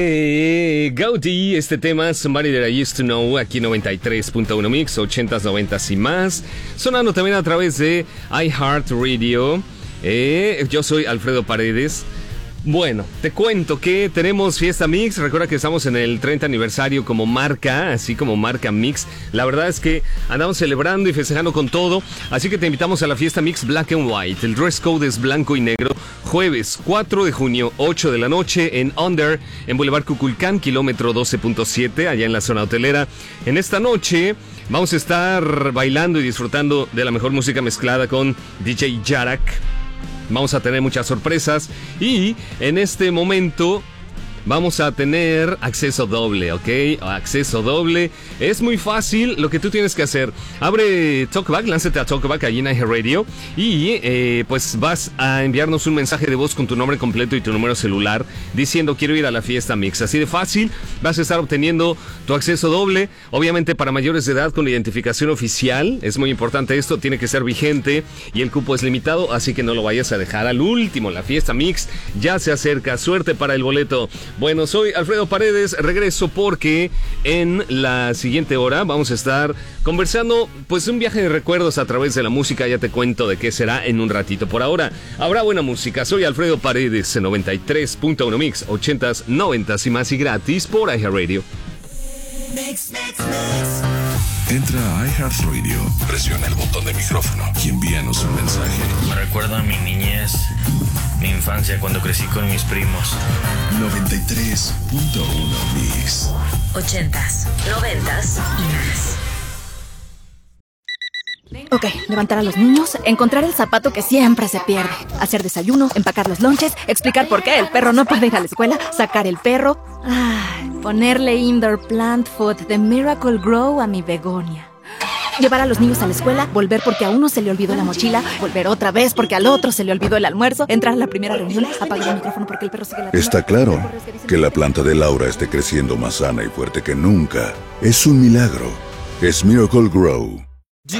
Gaudí, este tema, Somebody That I Used To Know, aquí 93.1 Mix, 80s, 90s y más, sonando también a través de iHeartRadio. Yo soy Alfredo Paredes. Bueno, te cuento que tenemos Fiesta Mix. Recuerda que estamos en el 30 aniversario como marca, así como marca Mix. La verdad es que andamos celebrando y festejando con todo, así que te invitamos a la Fiesta Mix Black and White. El dress code es blanco y negro. Jueves 4 de junio, 8 de la noche, en Under, en Boulevard Cuculcán, kilómetro 12.7, allá en la zona hotelera. En esta noche vamos a estar bailando y disfrutando de la mejor música mezclada con DJ Yarak. Vamos a tener muchas sorpresas y en este momento vamos a tener acceso doble, ¿ok? Acceso doble. Es muy fácil. Lo que tú tienes que hacer: abre TalkBack, lánzate a TalkBack allí en iHeartRadio y pues vas a enviarnos un mensaje de voz con tu nombre completo y tu número celular diciendo quiero ir a la Fiesta Mix. Así de fácil vas a estar obteniendo tu acceso doble. Obviamente para mayores de edad con identificación oficial. Es muy importante esto, tiene que ser vigente y el cupo es limitado, así que no lo vayas a dejar al último. La Fiesta Mix ya se acerca. Suerte para el boleto. Bueno, soy Alfredo Paredes, regreso porque en la siguiente hora vamos a estar conversando, pues un viaje de recuerdos a través de la música. Ya te cuento de qué será en un ratito. Por ahora, habrá buena música. Soy Alfredo Paredes, en 93.1 Mix, 80s, 90s y más y gratis por iHeartRadio. Entra a iHeartRadio, presiona el botón de micrófono y envíanos un mensaje. Me recuerda a mi niñez, mi infancia cuando crecí con mis primos. 93.1 Mix. 80s, 90s y más. Ok, levantar a los niños, encontrar el zapato que siempre se pierde, hacer desayuno, empacar los lonches, explicar por qué el perro no puede ir a la escuela, sacar el perro, ponerle indoor plant food de Miracle Grow a mi begonia. Llevar a los niños a la escuela, volver porque a uno se le olvidó la mochila, volver otra vez porque al otro se le olvidó el almuerzo, entrar a la primera reunión, apagar el micrófono porque el perro sigue ladrando. Está claro que la planta de Laura esté creciendo más sana y fuerte que nunca. Es un milagro. Es Miracle Grow.